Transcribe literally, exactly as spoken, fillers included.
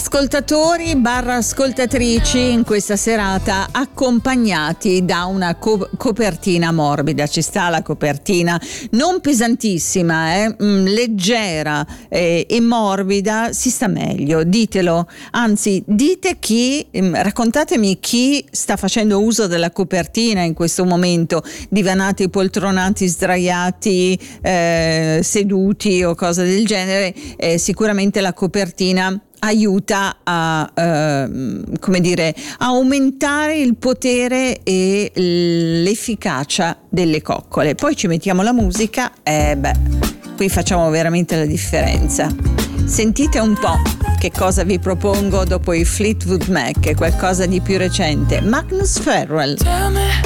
Ascoltatori barra ascoltatrici in questa serata accompagnati da una co- copertina morbida. Ci sta la copertina non pesantissima, eh? mm, leggera eh, e morbida, si sta meglio, ditelo, anzi dite chi, mm, raccontatemi chi sta facendo uso della copertina in questo momento, divanati, poltronati, sdraiati, eh, seduti o cose del genere. Eh, sicuramente la copertina aiuta a eh, come dire, a aumentare il potere e l'efficacia delle coccole. Poi ci mettiamo la musica e beh, qui facciamo veramente la differenza. Sentite un po' che cosa vi propongo dopo i Fleetwood Mac, qualcosa di più recente. Magnus Farrell.